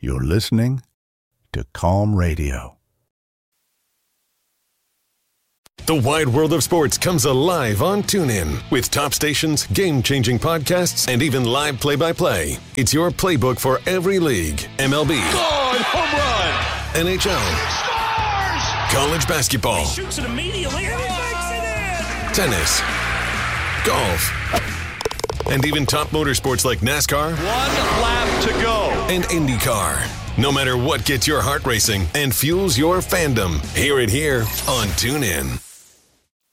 You're listening to Calm Radio. The wide world of sports comes alive on TuneIn with top stations, game-changing podcasts, and even live play-by-play. It's your playbook for every league. MLB. Home run! NHL. Scores! College basketball. He shoots it immediately and he makes it in! Tennis. Golf. And even top motorsports like NASCAR. One lap to go. And IndyCar. No matter what gets your heart racing and fuels your fandom, hear it here on TuneIn.